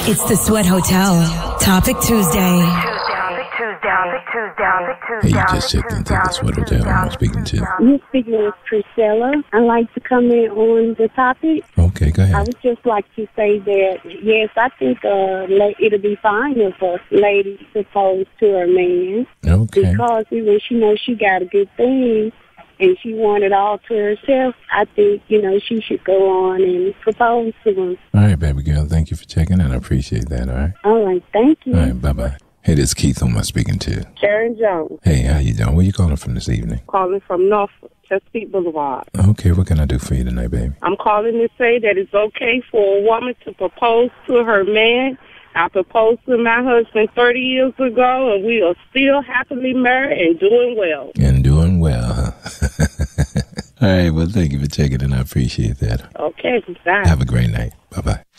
It's the Sweat Hotel. Topic Tuesday. Hey, you just checked into the Sweat Hotel. Who am I speaking to? You're speaking with Priscilla. I'd like to comment on the topic. Okay, go I ahead. would just like to say that, yes, I think it'll be fine if a lady proposed to her man. Okay. Because even she knows she got a good thing and she wanted all to herself, I think, she should go on and propose to him. All right, baby girl. Thank you for checking in. I appreciate that, all right? All right, thank you. All right, bye-bye. Hey, this is Keith. Who am I speaking to? Sharon Jones, Hey, how you doing? Where you calling from this evening? calling from Norfolk, Chesapeake Boulevard. Okay, what can I do for you tonight, baby? I'm calling to say that it's okay for a woman to propose to her man. I proposed to my husband 30 years ago, and we are still happily married and doing well. And doing well, huh? All right, well, thank you for checking in. I appreciate that. Okay, bye. Have a great night. Bye-bye.